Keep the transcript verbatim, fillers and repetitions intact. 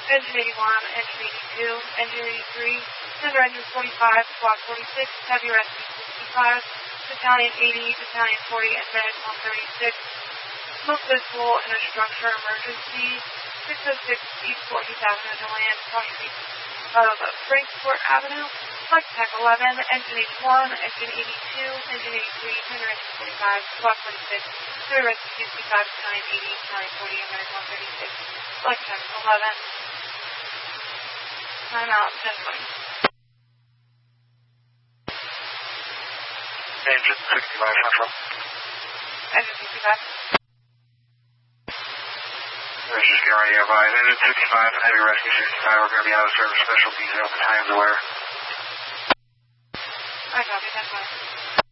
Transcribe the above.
Engine eighty-one, Engine eighty-two, Engine eighty-three, Center Engine forty-five, Squad forty-six, Heavy Rescue sixty-five, Battalion eighty, Battalion forty, and Medic one thirty-six. Smoke visible in a structure emergency, six oh six East fourteenth Avenue to land twenty feet of Frankfort Avenue. Flight Tech eleven, Engine eighty-one, Engine eighty-two, Engine eighty-three, Center Engine forty-five, Squad forty-six, Heavy Rescue sixty-five, Battalion eighty, Battalion forty, and Medic one thirty-six. Flight Tech eleven. Time out, ten twenty. Engine sixty-five, Central. Engine sixty-five. We're just getting ready to advise. Engine sixty-five and Heavy Rescue sixty-five are going to be out of service. Special detail. The time's aware. I copy, ten twenty.